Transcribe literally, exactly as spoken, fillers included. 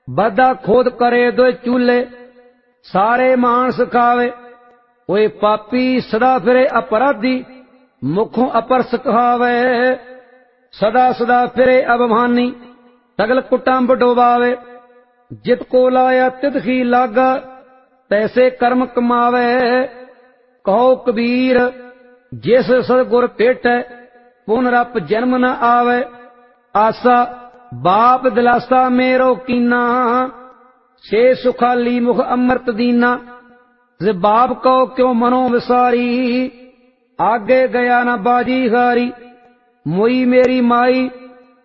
बदा खोद करे दो चूल्हे सारे मांस खावे। ओए पापी सदा फिरे अपराधी मुखों अपरस कहावे। सदा सदा फिरे अभिमानी सगल कुटुंब डोबावे। जित को लाया तित ही लागा तैसे कर्म कमावे। कहो कबीर जिस सदगुर भेटै पुनरप जन्म न आवे। आसा बाप दिलासा मेरो कीना छे सुखाली मुख अमृत दीना। जे बाप को क्यों मनो विसारी आगे गया न बाजी हारी। मोई मेरी माई